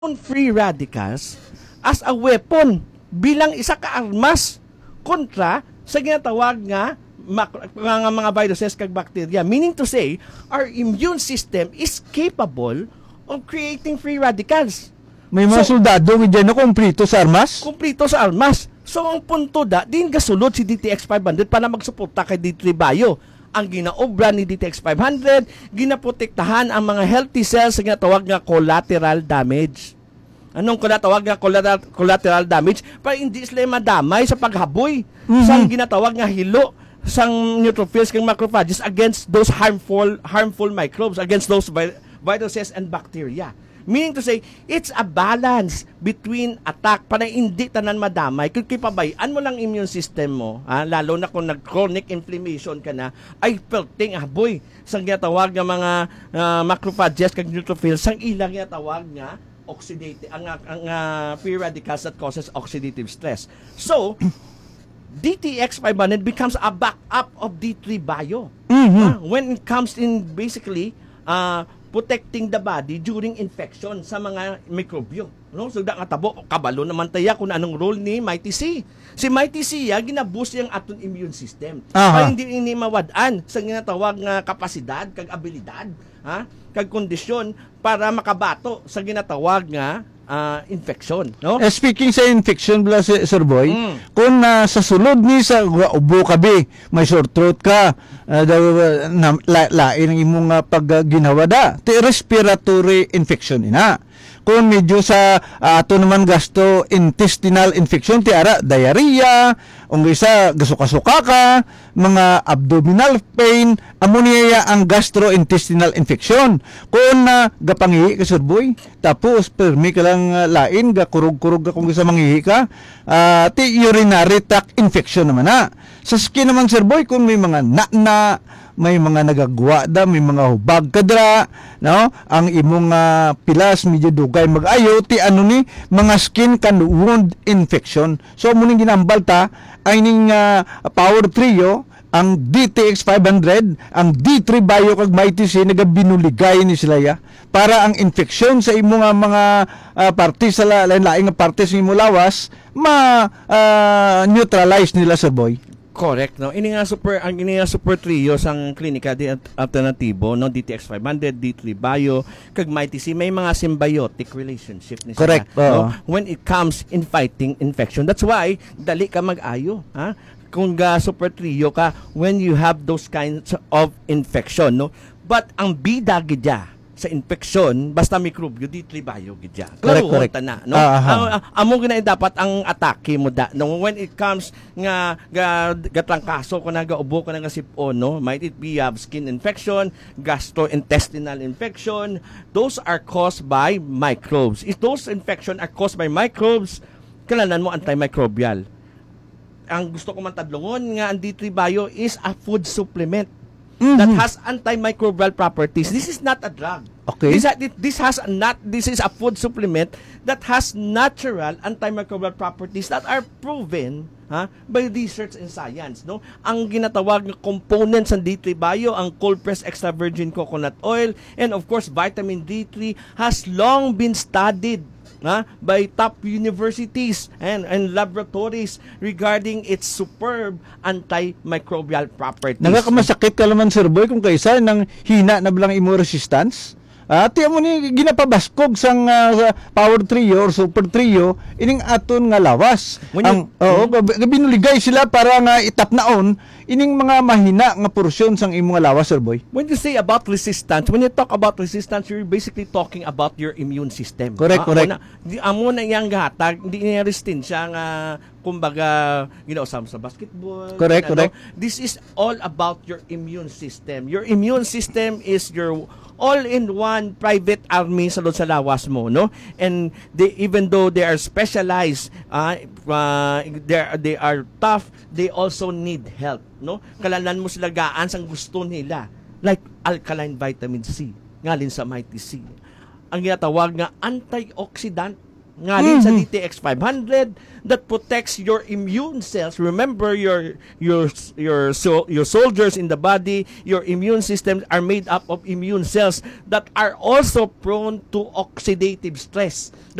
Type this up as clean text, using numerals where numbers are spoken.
free radicals as a weapon bilang isa ka armas kontra sa ginatawag nga mga viruses kag bacteria. Meaning to say, our immune system is capable of creating free radicals. May mga soldado nga na kumplito sa armas? Kumplito sa armas. So ang punto din gasulod si DTX 500 para magsuporta kay D3 Bio. Ang ginaobra ni DTX 500, ginaprotektahan ang mga healthy cells sa ginatawag nga collateral damage. Anong tawag nga collateral damage? Para hindi sila madamay sa paghaboy sa ginatawag nga hilo sang neutrophils kang macrophages against those harmful microbes, against those viruses and bacteria. Meaning to say, it's a balance between attack para hindi tanan madamay. Kung kipabayaan mo lang immune system mo, lalo na kung nag-chronic inflammation ka na, ay pelting aboy sang ginatawag nga mga macrophages kag neutrophils sang ilang ginatawag nga oxidative ang free radicals that causes oxidative stress. So, DTX 500 becomes a backup of D3 Bio. When it comes in basically protecting the body during infection sa mga mikrobyo. No? So, katabo, kabalo naman tayo kung anong role ni Mighty C. Si Mighty C, ginaboost yung aton immune system. Para hindi mawadaan sa ginatawag nga kapasidad, kag abilidad, kag kondisyon para makabato sa ginatawag nga infection. No? Speaking sa infection, Sir Boy, kung sa sulod ni sa ubo kabi, may sore throat ka, lain ang imong pag ginawa da, respiratory infection ina. Kung medyo sa ato naman gastrointestinal infection, ti ara diarrhea, ung isa gasuka-suka ka, mga abdominal pain, ammonia ang gastrointestinal infection. Kung gapangihi ka, Sir Boy, tapos permi ka lang lain, gakurog-kurog ka kung isa manghihi ka, ti urinary tract infection naman na. Sa skin naman, Sir Boy, kung may mga may mga nagagwa da, may mga hubag kadra, no? Ang imong pilas medyo dugay mag-ayo ti mga skin can wound infection. So muning ginambal ta ay ning power trio, ang DTX 500, ang D3 Bio kag Mighty C nagabinuligay ni sila para ang infection sa imong mga partes sa lain-laing nga partes ng imong lawas neutralize nila, Sir Boy. Correct, no. Ini nga super trio sang klinika di alternatibo, no, DTX 500, D3 Bio, kag Mighty C, may mga symbiotic relationship ni sila. Correct. No? When it comes in fighting infection. That's why dali ka mag-ayo, kung super trio ka when you have those kinds of infection, no. But ang bida gidya sa infection basta mikrobyo D3 Bio gidya. Correct. Na, no? Amo gina dapat ang atake mo da. No, when it comes nga gatrangkaso ko na gaubo ko na nga sipon, no, might it be skin infection, gastrointestinal infection, those are caused by microbes. If those infection are caused by microbes, kailangan mo antimicrobial. Ang gusto ko man tadlungon nga ang D3 Bio is a food supplement that has antimicrobial properties. This is not a drug. Okay. This is a food supplement that has natural antimicrobial properties that are proven by research and science, no? Ang ginatawag na components ng D3 Bio, ang cold pressed extra virgin coconut oil, and of course vitamin D3 has long been studied by top universities and laboratories regarding its superb antimicrobial properties. Nagakamasakit ka naman, Sir Boy, kung kaisa ng hina na bilang imo resistance. Tiyan mo ni ginapabaskog sang power trio or super trio ining aton nga lawas. Binuligay sila para nga itapnaon ining mga mahina nga porsyon sang imong lawas, Sir Boy. When you say about resistance, when you talk about resistance, you're basically talking about your immune system. Correct. Amo na yang gatag, hindi niya resistensya nga kumbaga, sa basketball. Correct. This is all about your immune system. Your immune system is your all-in-one private army sa lawas mo, no? And even though they are specialized, they are tough, they also need help, no? Kalalan mo sila gaan sang gusto nila, like alkaline vitamin C, ngalin sa Mighty C. Ang ginatawag nga antioxidant, nga rin sa DTX 500 that protects your immune cells. Remember, your soldiers in the body, your immune system are made up of immune cells that are also prone to oxidative stress.